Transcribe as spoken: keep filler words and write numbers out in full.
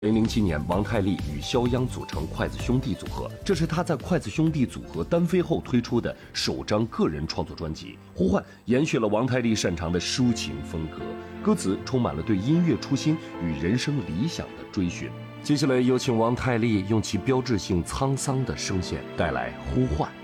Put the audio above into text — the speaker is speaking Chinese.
二零零七年，王太利与肖央组成筷子兄弟组合，这是他在筷子兄弟组合单飞后推出的首张个人创作专辑《呼唤》，延续了王太利擅长的抒情风格，歌词充满了对音乐初心与人生理想的追寻。接下来有请王太利用其标志性沧桑的声线带来《呼唤》。